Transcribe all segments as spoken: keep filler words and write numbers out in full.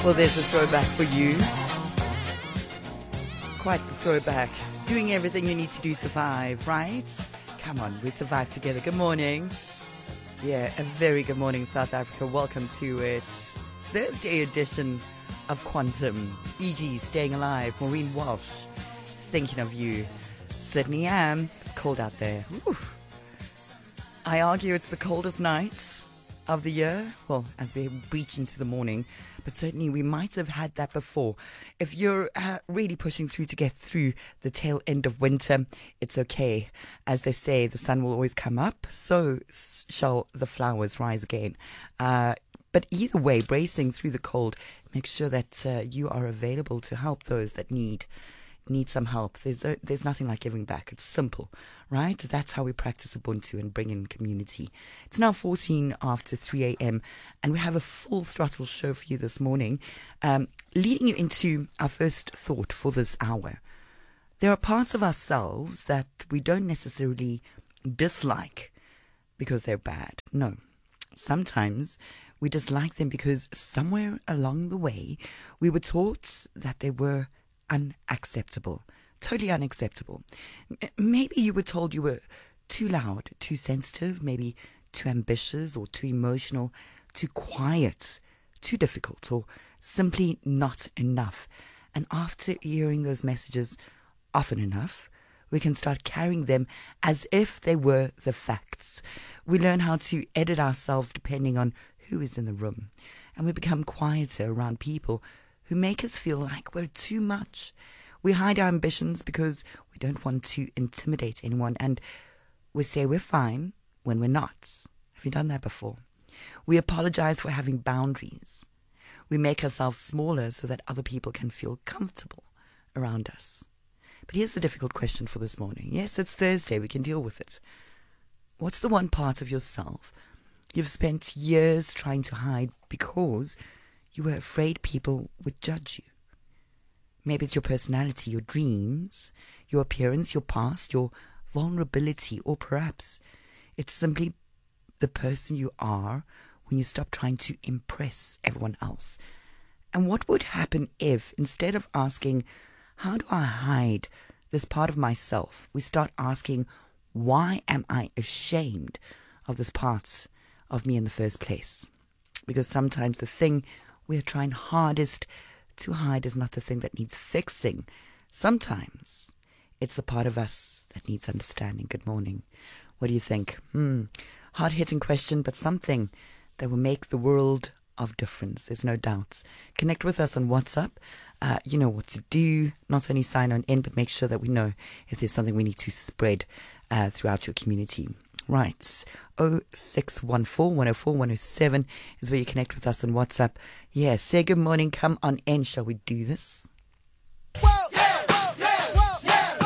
Well, there's a throwback for you. Quite the throwback. Doing everything you need to do to survive, right? Come on, we survive together. Good morning. Yeah, a very good morning, South Africa. Welcome to its Thursday edition of Quantum. B G, Staying Alive. Maureen Walsh, thinking of you. Sydney Am. It's cold out there. Whew. I argue it's the coldest night of the year. Well, as we breach into the morning. But certainly we might have had that before. If you're uh, really pushing through to get through the tail end of winter, it's okay. As they say, the sun will always come up, so shall the flowers rise again. Uh, but either way, bracing through the cold, make sure that uh, you are available to help those that need need some help. There's a, there's nothing like giving back. It's simple, right? That's how we practice Ubuntu and bring in community. It's now fourteen after three a.m. and we have a full throttle show for you this morning, um, leading you into our first thought for this hour. There are parts of ourselves that we don't necessarily dislike because they're bad. No. Sometimes we dislike them because somewhere along the way we were taught that they were unacceptable, totally unacceptable. Maybe you were told you were too loud, too sensitive, maybe too ambitious or too emotional, too quiet, too difficult, or simply not enough. And after hearing those messages often enough, we can start carrying them as if they were the facts. We learn how to edit ourselves depending on who is in the room, and we become quieter around people who make us feel like we're too much. We hide our ambitions because we don't want to intimidate anyone, and we say we're fine when we're not. Have you done that before? We apologize for having boundaries. We make ourselves smaller so that other people can feel comfortable around us. But here's the difficult question for this morning. Yes, it's Thursday. We can deal with it. What's the one part of yourself you've spent years trying to hide because you were afraid people would judge you? Maybe it's your personality, your dreams, your appearance, your past, your vulnerability, or perhaps it's simply the person you are when you stop trying to impress everyone else. And what would happen if, instead of asking, how do I hide this part of myself, we start asking, why am I ashamed of this part of me in the first place? Because sometimes the thing we are trying hardest to hide is not the thing that needs fixing. Sometimes it's the part of us that needs understanding. Good morning. What do you think? Hmm. Hard-hitting question, but something that will make the world of difference. There's no doubts. Connect with us on WhatsApp. Uh, you know what to do. Not only sign on in, but make sure that we know if there's something we need to spread uh, throughout your community. Right. oh six one four, one oh four, one oh seven is where you connect with us on WhatsApp. Yeah, say good morning. Come on in. Shall we do this? Whoa, yeah, whoa, yeah, whoa, yeah,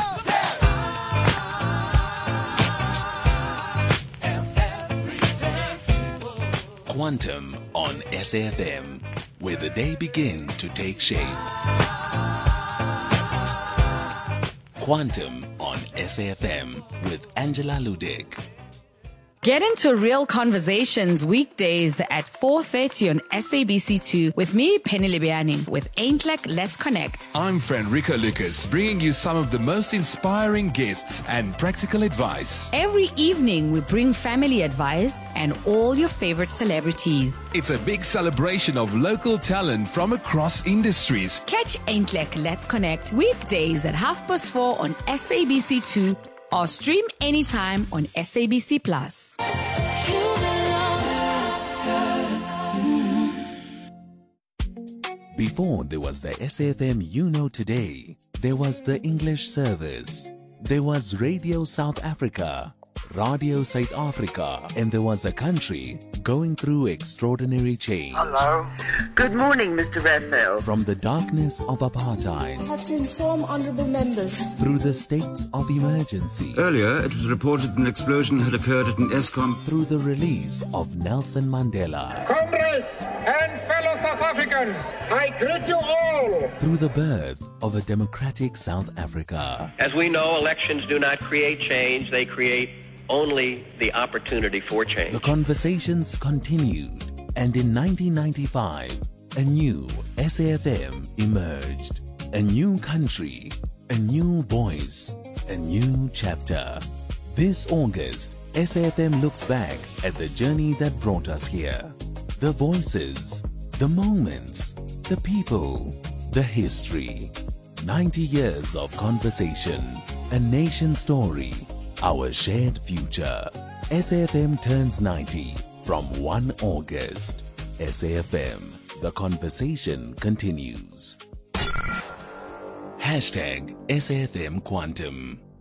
whoa, yeah. Quantum on S A F M, where the day begins to take shape. Quantum on S A F M with Angela Ludick. Get into real conversations weekdays at four thirty on S A B C two with me, Penny Libiani, with Ain't Like Let's Connect. I'm friend Rico Lucas, bringing you some of the most inspiring guests and practical advice. Every evening, we bring family advice and all your favorite celebrities. It's a big celebration of local talent from across industries. Catch Ain't Like Let's Connect weekdays at half past four on S A B C two or stream anytime on S A B C Plus. Before there was the S A F M you know today, there was the English service. There was Radio South Africa, Radio South Africa, and there was a country going through extraordinary change. Hello. Good morning, Mister Raphael. From the darkness of apartheid. I have to inform honourable members. Through the states of emergency. Earlier, it was reported an explosion had occurred at an ESCOM. Through the release of Nelson Mandela. Comrades and fellow South Africans, I greet you all. Through the birth of a democratic South Africa. As we know, elections do not create change, they create only the opportunity for change. The conversations continued, and in nineteen ninety-five, a new S A F M emerged. A new country, a new voice, a new chapter. This August, S A F M looks back at the journey that brought us here. The voices, the moments, the people, the history. ninety years of conversation, a nation story, our shared future. S A F M turns ninety from first of August. S A F M, the conversation continues. Hashtag S A F M Quantum.